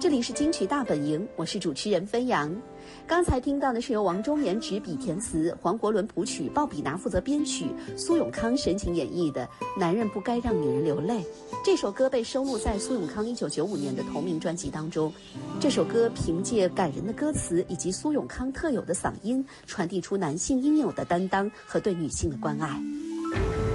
这里是金曲大本营，我是主持人分阳。刚才听到的是由王中原执笔填词，黄国伦谱曲，鲍比拿负责编曲，苏永康深情演绎的《男人不该让女人流泪》。这首歌被收录在苏永康1995年的同名专辑当中。这首歌凭借感人的歌词以及苏永康特有的嗓音，传递出男性应有的担当和对女性的关爱。